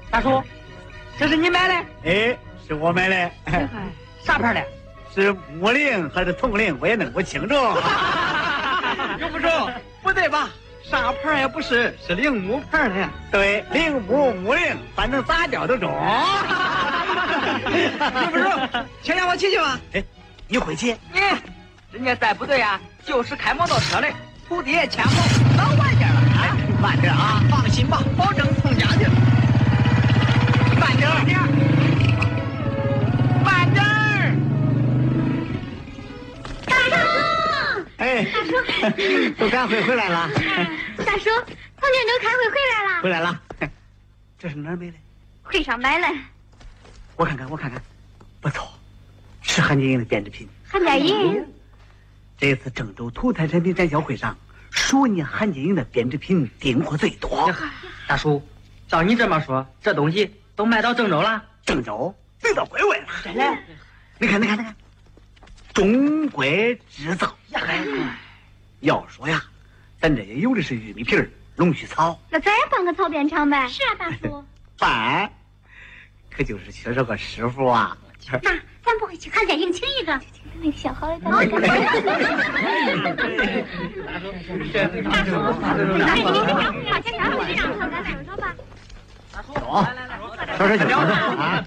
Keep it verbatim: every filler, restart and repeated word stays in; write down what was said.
大叔，这是你买的？ 哎，是我买的。 啥牌的？ 是木铃还是铜铃？我也弄不清楚。 用不着，不对吧？啥牌也不是，是铃木牌的。 对，铃木木铃，反正咋叫都中。 用不着，先让我骑去吧。 哎，你会骑？ 你，人家在部队啊，就是开摩托车的，徒弟牵跑老晚点了。哎， 慢点啊！ 放心吧，保证从家去。慢点，慢点，慢点。 大叔， 哎， 大叔， 都赶回回来了。 大叔，从郑州开会回来了。 回来了。这是哪儿买的？ 会上买了。 我看看，我看看，不错，是韩建英的编织品。 韩建英。 这次郑州土产产品展销会上，属你韩建英的编织品订货最多。 大叔，照你这么说，这东西都卖到郑州了？ 郑州卖到归位了。 真的？ 你看，你看，你看，中国制造。要说呀，咱这也有的是玉米皮儿、龙须草。 那咱也办个草编厂呗？是啊，大叔。 办，可就是缺少个师傅啊。 那咱不会去韩建英请一个？那个小孩儿。大叔，大叔，那你这家伙花钱干活，让他咱说说吧。 走，说说就说说啊。